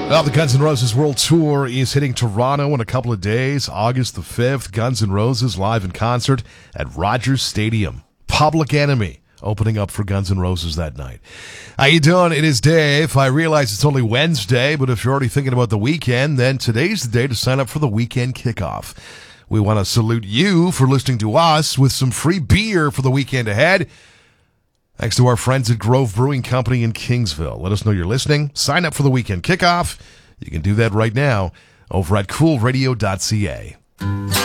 Well, the Guns N' Roses World Tour is hitting Toronto in a couple of days. August the 5th, Guns N' Roses live in concert at Rogers Stadium. Public Enemy opening up for Guns N' Roses that night. How you doing? It is Dave. I realize it's only Wednesday, but if you're already thinking about the weekend, then today's the day to sign up for the weekend kickoff. We want to salute you for listening to us with some free beer for the weekend ahead. Thanks to our friends at Grove Brewing Company in Kingsville. Let us know you're listening. Sign up for the weekend kickoff. You can do that right now over at coolradio.ca.